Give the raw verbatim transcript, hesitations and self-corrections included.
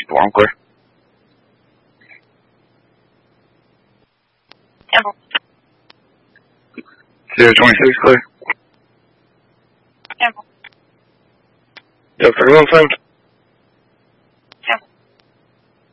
four, I'm clear. Temple. zero twenty-six, clear. Temple. Delta thirty-one, same.